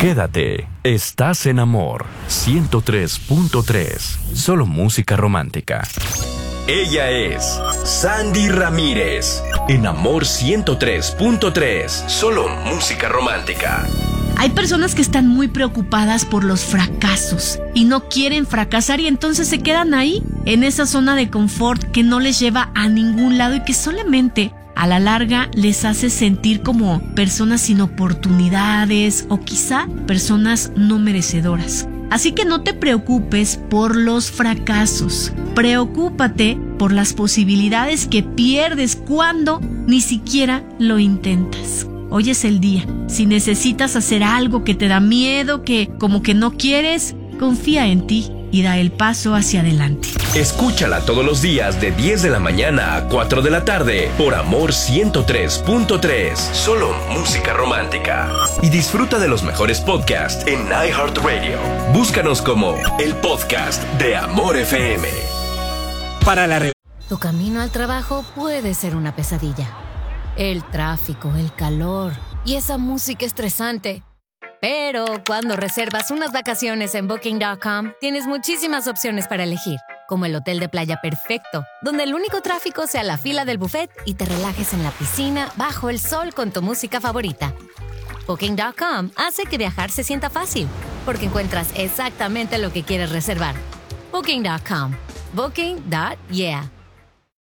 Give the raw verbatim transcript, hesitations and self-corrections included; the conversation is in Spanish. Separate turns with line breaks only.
Quédate, estás en Amor ciento tres punto tres, solo música romántica. Ella es Sandy Ramírez, en Amor ciento tres punto tres, solo música romántica.
Hay personas que están muy preocupadas por los fracasos y no quieren fracasar y entonces se quedan ahí, en esa zona de confort que no les lleva a ningún lado y que solamente a la larga les hace sentir como personas sin oportunidades o quizá personas no merecedoras. Así que no te preocupes por los fracasos, preocúpate por las posibilidades que pierdes cuando ni siquiera lo intentas. Hoy es el día. Si necesitas hacer algo que te da miedo, que como que no quieres, confía en ti y da el paso hacia adelante.
Escúchala todos los días de diez de la mañana a cuatro de la tarde por Amor ciento tres punto tres, solo música romántica. Y disfruta de los mejores podcasts en iHeartRadio. Búscanos como el podcast de Amor F M.
Para la re-
Tu camino al trabajo puede ser una pesadilla. El tráfico, el calor y esa música estresante. Pero cuando reservas unas vacaciones en Booking punto com, tienes muchísimas opciones para elegir, como el hotel de playa perfecto, donde el único tráfico sea la fila del buffet y te relajes en la piscina bajo el sol con tu música favorita. Booking punto com hace que viajar se sienta fácil, porque encuentras exactamente lo que quieres reservar. Booking punto com. Booking punto yeah.